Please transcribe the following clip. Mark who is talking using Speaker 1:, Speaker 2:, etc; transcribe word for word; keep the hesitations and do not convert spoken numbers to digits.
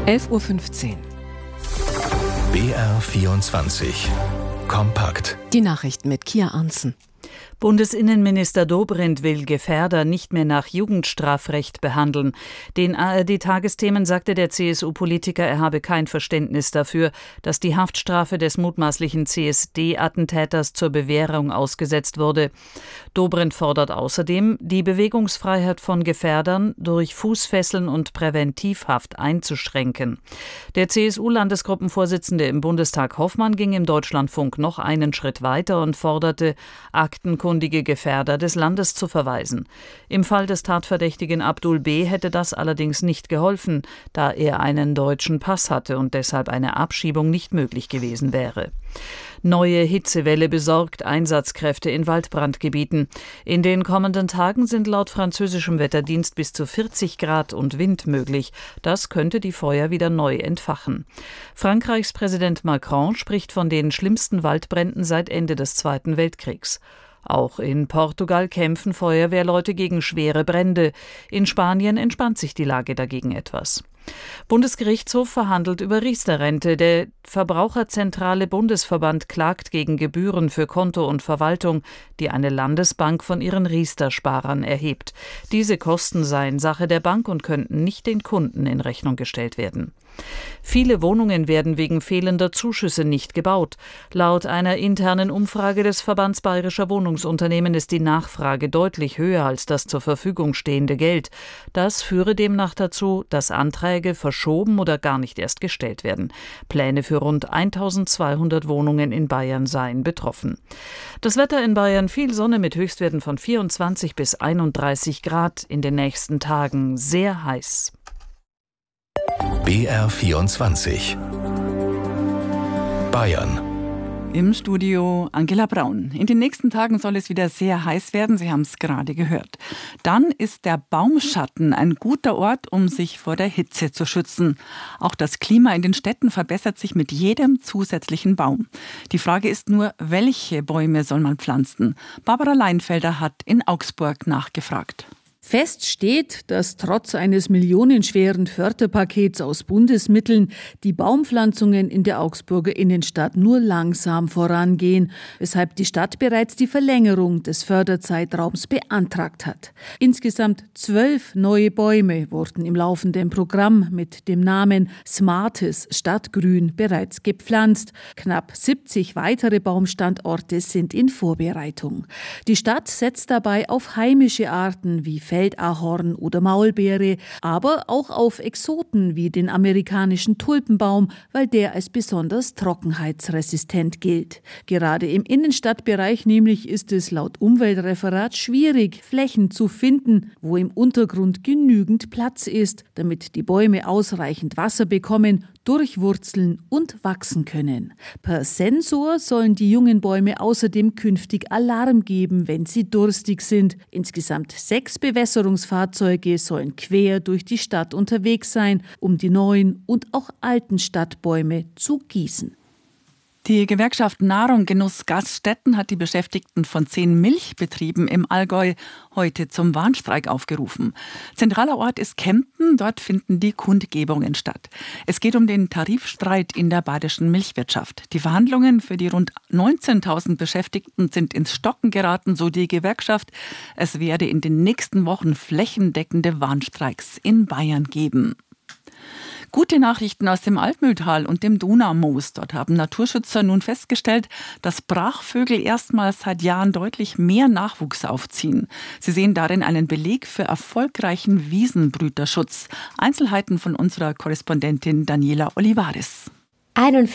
Speaker 1: elf Uhr fünfzehn.
Speaker 2: B R vierundzwanzig. Kompakt.
Speaker 1: Die Nachrichten mit Kia Arntzen.
Speaker 3: Bundesinnenminister Dobrindt will Gefährder nicht mehr nach Jugendstrafrecht behandeln. Den A R D-Tagesthemen sagte der C S U-Politiker, er habe kein Verständnis dafür, dass die Haftstrafe des mutmaßlichen C S D-Attentäters zur Bewährung ausgesetzt wurde. Dobrindt fordert außerdem, die Bewegungsfreiheit von Gefährdern durch Fußfesseln und Präventivhaft einzuschränken. Der C S U-Landesgruppenvorsitzende im Bundestag Hoffmann ging im Deutschlandfunk noch einen Schritt weiter und forderte, aktenkundige Gefährder des Landes zu verweisen. Im Fall des Tatverdächtigen Abdul B. hätte das allerdings nicht geholfen, da er einen deutschen Pass hatte und deshalb eine Abschiebung nicht möglich gewesen wäre. Neue Hitzewelle besorgt Einsatzkräfte in Waldbrandgebieten. In den kommenden Tagen sind laut französischem Wetterdienst bis zu vierzig Grad und Wind möglich. Das könnte die Feuer wieder neu entfachen. Frankreichs Präsident Macron spricht von den schlimmsten Waldbränden seit Ende des Zweiten Weltkriegs. Auch in Portugal kämpfen Feuerwehrleute gegen schwere Brände. In Spanien entspannt sich die Lage dagegen etwas. Bundesgerichtshof verhandelt über Riester-Rente. Der Verbraucherzentrale Bundesverband klagt gegen Gebühren für Konto und Verwaltung, die eine Landesbank von ihren Riester-Sparern erhebt. Diese Kosten seien Sache der Bank und könnten nicht den Kunden in Rechnung gestellt werden. Viele Wohnungen werden wegen fehlender Zuschüsse nicht gebaut. Laut einer internen Umfrage des Verbands Bayerischer Wohnungsunternehmen ist die Nachfrage deutlich höher als das zur Verfügung stehende Geld. Das führe demnach dazu, dass Anträge verschoben oder gar nicht erst gestellt werden. Pläne für rund eintausendzweihundert Wohnungen in Bayern seien betroffen. Das Wetter in Bayern: viel Sonne mit Höchstwerten von vierundzwanzig bis einunddreißig Grad, in den nächsten Tagen sehr heiß.
Speaker 2: B R vierundzwanzig. Bayern.
Speaker 4: Im Studio Angela Braun. In den nächsten Tagen soll es wieder sehr heiß werden, Sie haben es gerade gehört. Dann ist der Baumschatten ein guter Ort, um sich vor der Hitze zu schützen. Auch das Klima in den Städten verbessert sich mit jedem zusätzlichen Baum. Die Frage ist nur, welche Bäume soll man pflanzen? Barbara Leinfelder hat in Augsburg nachgefragt.
Speaker 5: Fest steht, dass trotz eines millionenschweren Förderpakets aus Bundesmitteln die Baumpflanzungen in der Augsburger Innenstadt nur langsam vorangehen, weshalb die Stadt bereits die Verlängerung des Förderzeitraums beantragt hat. Insgesamt zwölf neue Bäume wurden im laufenden Programm mit dem Namen Smartes Stadtgrün bereits gepflanzt. Knapp siebzig weitere Baumstandorte sind in Vorbereitung. Die Stadt setzt dabei auf heimische Arten wie Feldahorn oder Maulbeere, aber auch auf Exoten wie den amerikanischen Tulpenbaum, weil der als besonders trockenheitsresistent gilt. Gerade im Innenstadtbereich nämlich ist es laut Umweltreferat schwierig, Flächen zu finden, wo im Untergrund genügend Platz ist, damit die Bäume ausreichend Wasser bekommen, durchwurzeln und wachsen können. Per Sensor sollen die jungen Bäume außerdem künftig Alarm geben, wenn sie durstig sind. Insgesamt sechs Bewässerungsfahrzeuge sollen quer durch die Stadt unterwegs sein, um die neuen und auch alten Stadtbäume zu gießen.
Speaker 4: Die Gewerkschaft Nahrung Genuss Gaststätten hat die Beschäftigten von zehn Milchbetrieben im Allgäu heute zum Warnstreik aufgerufen. Zentraler Ort ist Kempten, dort finden die Kundgebungen statt. Es geht um den Tarifstreit in der badischen Milchwirtschaft. Die Verhandlungen für die rund neunzehntausend Beschäftigten sind ins Stocken geraten, so die Gewerkschaft. Es werde in den nächsten Wochen flächendeckende Warnstreiks in Bayern geben. Gute Nachrichten aus dem Altmühltal und dem Donaumoos. Dort haben Naturschützer nun festgestellt, dass Brachvögel erstmals seit Jahren deutlich mehr Nachwuchs aufziehen. Sie sehen darin einen Beleg für erfolgreichen Wiesenbrüterschutz. Einzelheiten von unserer Korrespondentin Daniela Olivares.